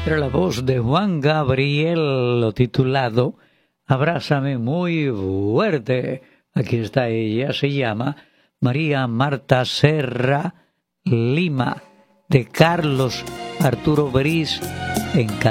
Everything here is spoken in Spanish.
Era la voz de Juan Gabriel, lo titulado Abrázame muy fuerte. Aquí está ella, se llama María Marta Serra Lima, de Carlos Arturo Beriz en